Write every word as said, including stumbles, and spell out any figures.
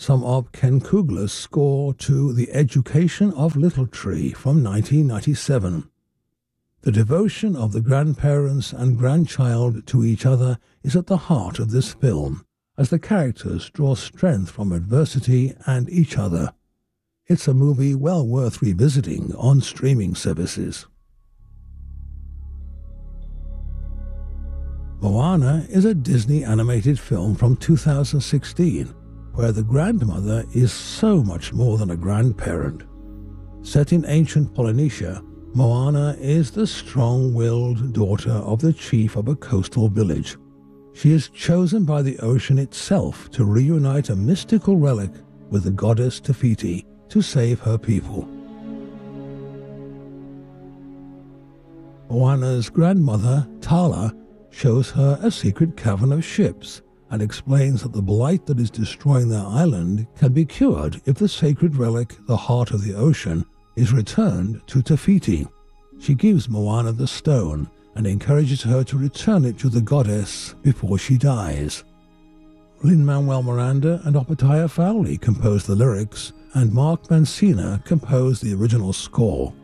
some of Ken Coogler's score to The Education of Little Tree from nineteen ninety-seven. The devotion of the grandparents and grandchild to each other is at the heart of this film, as the characters draw strength from adversity and each other. It's a movie well worth revisiting on streaming services. Moana is a Disney animated film from two thousand sixteen, where the grandmother is so much more than a grandparent. Set in ancient Polynesia, Moana is the strong-willed daughter of the chief of a coastal village. She is chosen by the ocean itself to reunite a mystical relic with the goddess Te Fiti to save her people. Moana's grandmother, Tala, shows her a secret cavern of ships and explains that the blight that is destroying their island can be cured if the sacred relic, the heart of the ocean, is returned to Te Fiti. She gives Moana the stone and encourages her to return it to the goddess before she dies. Lin-Manuel Miranda and Opetaya Fowley composed the lyrics, and Mark Mancina composed the original score.